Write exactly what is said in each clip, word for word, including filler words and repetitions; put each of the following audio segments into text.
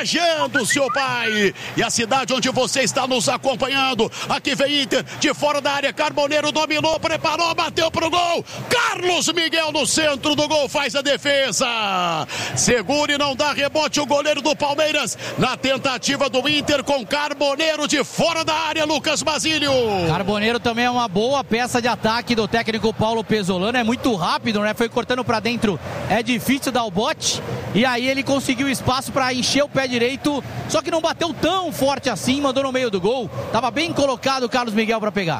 viajando, seu pai. E a cidade onde você está nos acompanhando. Aqui vem Inter, de fora da área. Carboneiro dominou, preparou, bateu pro gol. Carlos Miguel no centro do gol, faz a defesa. Segura e não dá rebote o goleiro do Palmeiras. Na tentativa do Inter com Carboneiro de fora da área, Lucas Basílio. Carboneiro também é uma boa peça de ataque do técnico Paulo Pesolano. É muito rápido, né? Foi cortando pra dentro. É difícil dar o bote. E aí ele conseguiu espaço pra encher o pé direito. Só que não bateu tão forte assim, mandou no meio do gol. Tava bem colocado o Carlos Miguel pra pegar.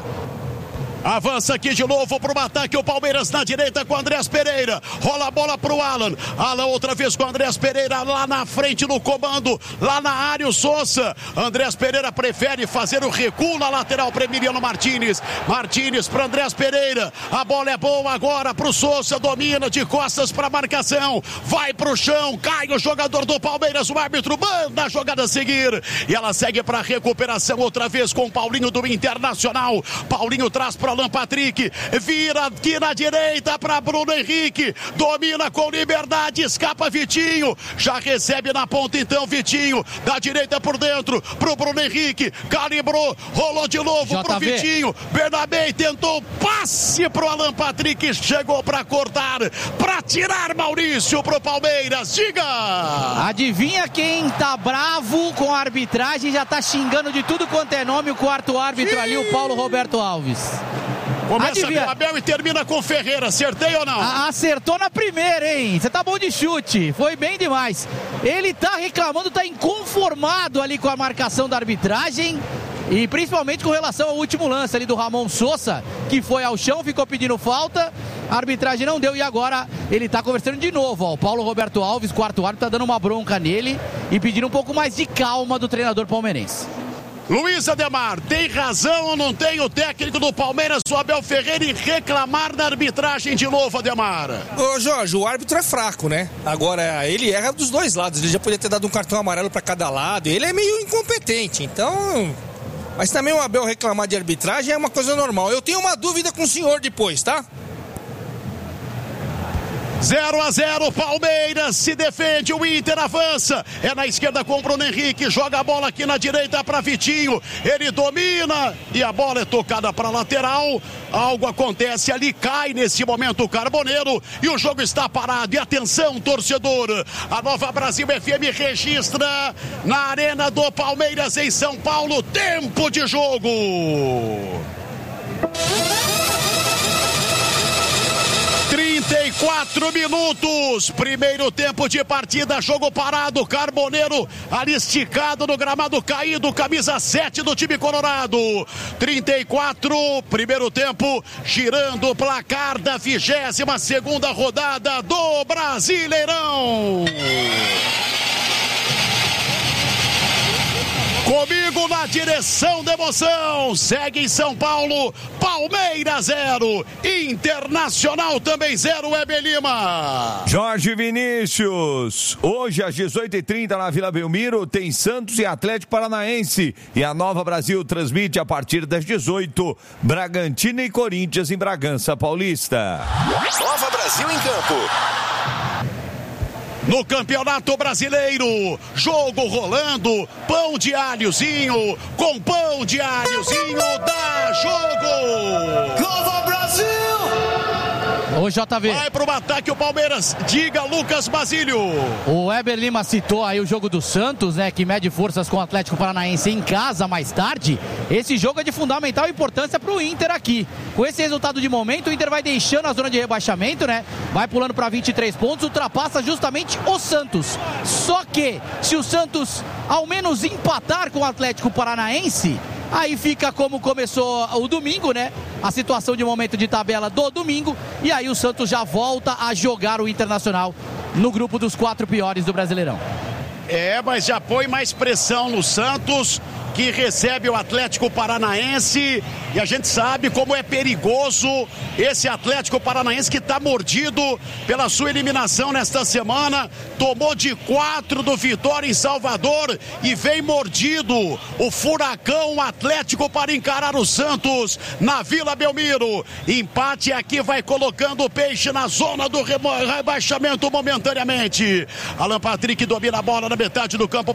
Avança aqui de novo para o ataque o Palmeiras na direita com o Andrés Pereira. Rola a bola para o Alan. Alan outra vez com o Andrés Pereira lá na frente no comando. Lá na área o Sousa. Andrés Pereira prefere fazer o recuo na lateral para Emiliano Martínez. Martínez para Andrés Pereira. A bola é boa agora para o Sousa. Domina de costas para a marcação. Vai para o chão. Cai o jogador do Palmeiras. O árbitro manda a jogada a seguir. E ela segue para a recuperação outra vez com o Paulinho do Internacional. Paulinho traz para Alan Patrick, vira aqui na direita para Bruno Henrique, domina com liberdade, escapa Vitinho, já recebe na ponta então Vitinho, da direita por dentro, pro Bruno Henrique, calibrou, rolou de novo J V. Pro Vitinho, Bernabé tentou passe pro Alan Patrick, chegou para cortar, para tirar Maurício pro Palmeiras, diga! Adivinha quem tá bravo com a arbitragem, já tá xingando de tudo quanto é nome o quarto árbitro ali, o Paulo Roberto Alves. Começa Adivinha. com Abel e termina com Ferreira, acertei ou não? A acertou na primeira, hein? Você tá bom de chute, foi bem demais. Ele tá reclamando, tá inconformado ali com a marcação da arbitragem. E principalmente com relação ao último lance ali do Ramon Sousa, que foi ao chão, ficou pedindo falta. A arbitragem não deu e agora ele tá conversando de novo, ó. O Paulo Roberto Alves, quarto árbitro, tá dando uma bronca nele e pedindo um pouco mais de calma do treinador palmeirense. Luiz Ademar, tem razão ou não tem o técnico do Palmeiras, o Abel Ferreira, em reclamar da arbitragem de novo, Ademar? Ô Jorge, o árbitro é fraco, né? Agora, ele erra dos dois lados, ele já podia ter dado um cartão amarelo para cada lado, ele é meio incompetente, então... Mas também o Abel reclamar de arbitragem é uma coisa normal. Eu tenho uma dúvida com o senhor depois, tá? zero a zero, Palmeiras se defende, o Inter avança, é na esquerda com o Bruno Henrique, joga a bola aqui na direita para Vitinho, ele domina e a bola é tocada para lateral, algo acontece ali, cai nesse momento o Carboneiro e o jogo está parado. E atenção, torcedor, a Nova Brasil F M registra na Arena do Palmeiras em São Paulo, tempo de jogo. trinta e quatro minutos, primeiro tempo de partida, jogo parado, Carboneiro ali esticado no gramado caído, camisa sete do time colorado. trinta e quatro, primeiro tempo, girando o placar da vigésima segunda rodada do Brasileirão. Comigo na direção da emoção, segue em São Paulo, Palmeiras zero, Internacional também zero, Weber Lima. Jorge Vinícius, hoje às dezoito e trinta na Vila Belmiro tem Santos e Atlético Paranaense e a Nova Brasil transmite a partir das dezoito, Bragantino e Corinthians em Bragança Paulista. Nova Brasil em campo. No Campeonato Brasileiro, jogo rolando, pão de alhozinho, com pão de alhozinho, dá jogo! Nova Brasil! Ô J V. Vai pro ataque o Palmeiras, diga Lucas Basílio. O Weber Lima citou aí o jogo do Santos, né, que mede forças com o Atlético Paranaense em casa mais tarde. Esse jogo é de fundamental importância pro Inter aqui. Com esse resultado de momento, o Inter vai deixando a zona de rebaixamento, né? Vai pulando para vinte e três pontos, ultrapassa justamente o Santos. Só que, se o Santos ao menos empatar com o Atlético Paranaense, aí fica como começou o domingo, né? A situação de momento de tabela do domingo. E aí o Santos já volta a jogar o Internacional no grupo dos quatro piores do Brasileirão. É, mas já põe mais pressão no Santos, que recebe o Atlético Paranaense, e a gente sabe como é perigoso esse Atlético Paranaense que está mordido pela sua eliminação nesta semana, tomou de quatro do Vitória em Salvador e vem mordido o Furacão Atlético para encarar o Santos na Vila Belmiro. Empate aqui vai colocando o Peixe na zona do rebaixamento momentaneamente. Alan Patrick domina a bola na metade do campo.